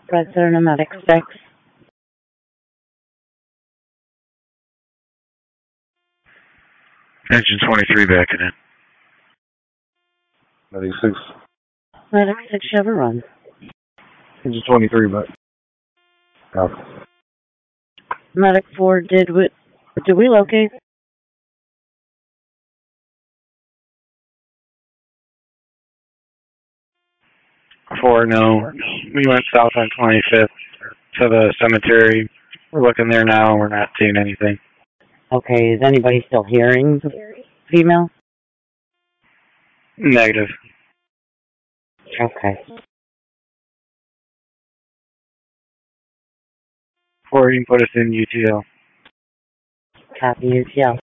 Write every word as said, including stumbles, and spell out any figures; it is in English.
President of Medic six. Engine twenty-three backing in. Medic six. Medic six, you have a run. Engine twenty-three back. Copy. Medic four, did we, did we locate? Four, no. We went south on twenty-fifth to the cemetery. We're looking there now and we're not seeing anything. Okay, is anybody still hearing the female? Negative. Okay. Or you can put us in U T L. Copy U T L.